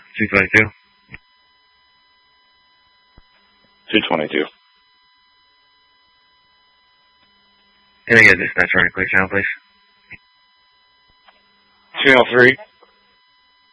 222. 222. Can I get a dispatch on a clear channel, please? 203.